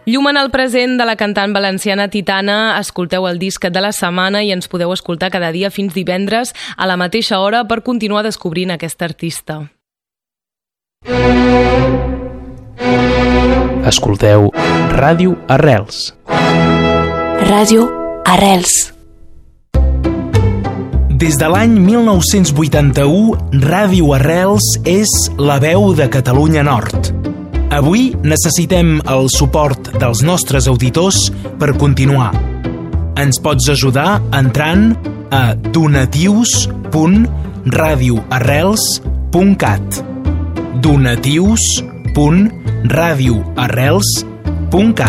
Llum en el present de la cantant valenciana Titana. Escolteu el disc de la setmana i ens podeu escoltar cada dia fins divendres a la mateixa hora per continuar descobrint aquesta artista. Escolteu Ràdio Arrels. Ràdio Arrels. Des de l'any 1981, Ràdio Arrels és la veu de Catalunya Nord. Avui necessitem el suport dels nostres auditors per continuar. Ens pots ajudar entrant a donatius.radioarrels.cat donatius.radioarrels.cat